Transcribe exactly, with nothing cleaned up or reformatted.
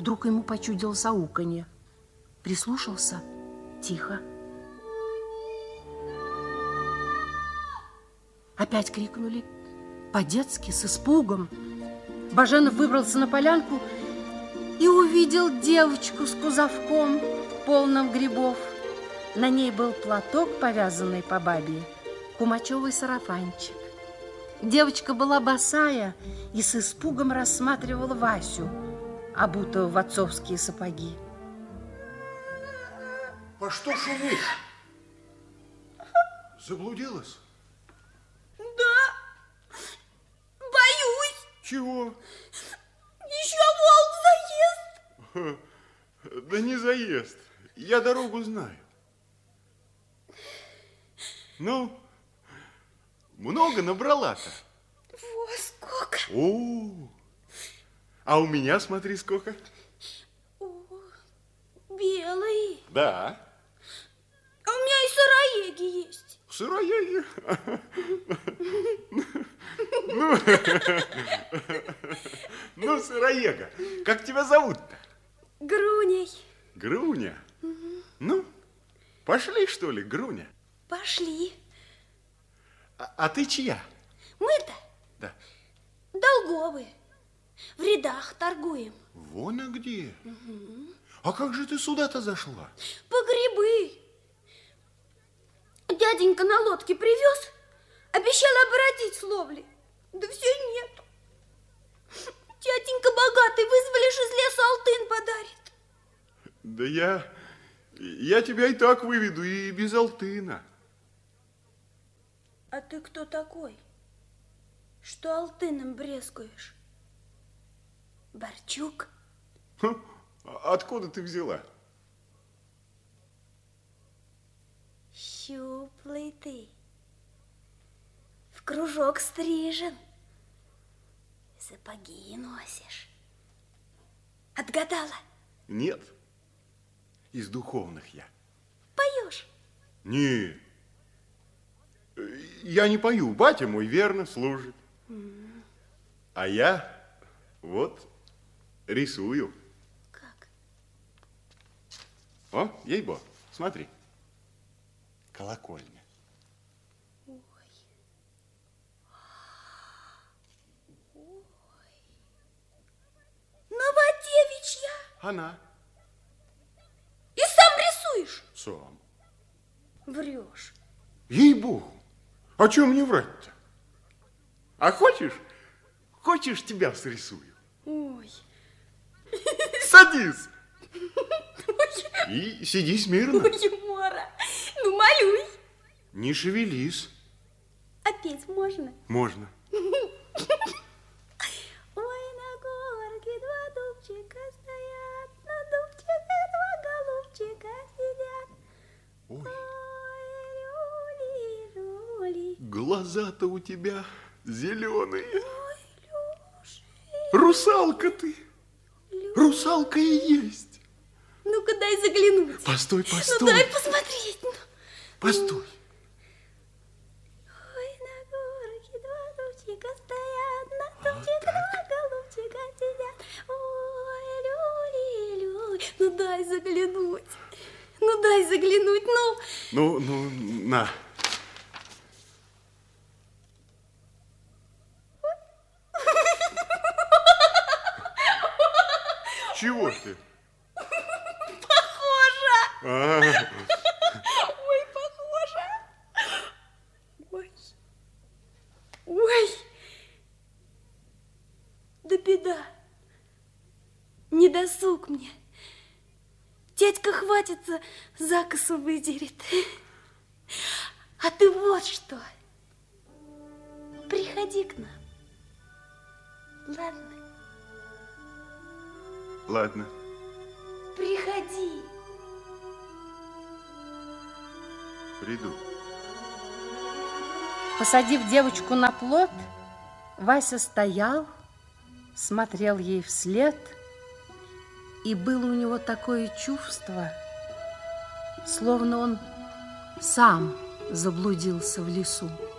Вдруг ему почудилось ауканье. Прислушался. Тихо. Опять крикнули. По-детски, с испугом. Баженов выбрался на полянку и увидел девочку с кузовком, полным грибов. На ней был платок, повязанный по бабье, кумачевый сарафанчик. Девочка была босая и с испугом рассматривала Васю, обутого в отцовские сапоги. По что шумишь? Заблудилась? Да, боюсь. Чего? Еще волк заест. Да не заест. Я дорогу знаю. Ну, много набрала-то? Во, сколько? О, а у меня, смотри, сколько. О, белые. Да. А у меня и сыроеги есть. Сыроеги? Ну, ну, сыроега, как тебя зовут-то? Груней. Груня? Ну, пошли, что ли, Груня? Пошли. А, а ты чья? Мы-то? Да. Долговые. В рядах торгуем. Вон а где. Угу. А как же ты сюда-то зашла? По грибы. Дяденька на лодке привез, обещал оборотить с ловли. Да все нет. Тятенька богатый, вызволишь из леса, алтын подарит. Да я, я тебя и так выведу, и без алтына. А ты кто такой, что алтыном брезгуешь? Борчук? Ха, откуда ты взяла? Щуплый ты, в кружок стрижен, сапоги носишь. Отгадала? Нет, из духовных я. Поешь? Не, я не пою, батя мой верно служит. Mm. А я вот рисую. Как? О, ей-бо, смотри. Колокольня. Ой. Ой. Новодевичья. Она. И сам рисуешь? Сам. Врешь. Ей-богу. А чего мне врать-то? А хочешь, хочешь, тебя срисую? Ой. Садись. И сиди смирно. Ой, Мора. Ну, малюй. Не шевелись. А петь можно? Можно. Ой, на горке два дубчика стоят, на дубчиках два голубчика сидят. Ой. Ой, люли, люли. Глаза-то у тебя зеленые. Ой, Люши. Русалка ты. Люши. Русалка и есть. Ну-ка, дай заглянуть. Постой, постой. Ну, дай посмотреть. Ну. Постой. Ой, на горке два дубчика стоят, на дубчиках два голубчика сидят. Ой, люли, люли. Ну, дай заглянуть. Ну, дай заглянуть, ну. Ну, ну, на. Чего ты? Похоже. А. Ой, похоже. Ой. Ой. Да беда. Не досуг мне. Дядька хватится, за косу выдерет. А ты вот что. Приходи к нам. Ладно? Ладно. Приходи. Приду. Посадив девочку на плот, Вася стоял, смотрел ей вслед, и было у него такое чувство, словно он сам заблудился в лесу.